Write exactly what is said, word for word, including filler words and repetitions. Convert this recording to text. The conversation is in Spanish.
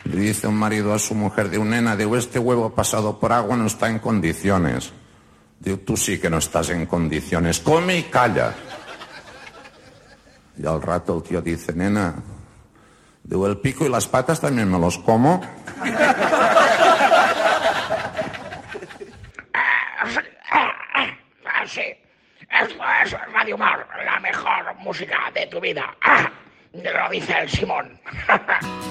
Le dice un marido a su mujer, digo, nena, digo, este huevo pasado por agua no está en condiciones. Digo, tú sí que no estás en condiciones, come y calla. Y al rato el tío dice, nena, digo, el pico y las patas también me los como. Sí, esto es Radio Mar, la mejor música de tu vida. Lo dice el Simón.